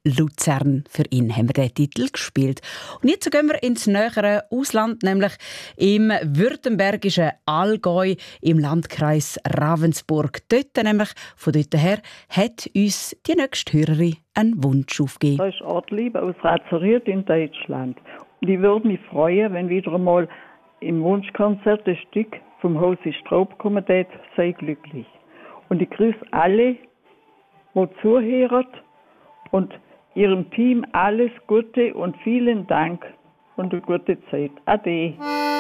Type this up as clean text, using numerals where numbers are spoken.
Luzern. Für ihn haben wir den Titel gespielt. Und jetzt gehen wir ins nähere Ausland, nämlich im württembergischen Allgäu im Landkreis Ravensburg. Von dort her hat uns die nächste Hörerin einen Wunsch aufgegeben. Das ist Ortlieb aus Razeriert in Deutschland. Und ich würde mich freuen, wenn wieder einmal im Wunschkonzert ein Stück vom Hausi Straub kommen wird, sei glücklich. Und ich grüße alle, die zuhören und ihrem Team alles Gute und vielen Dank und eine gute Zeit. Ade.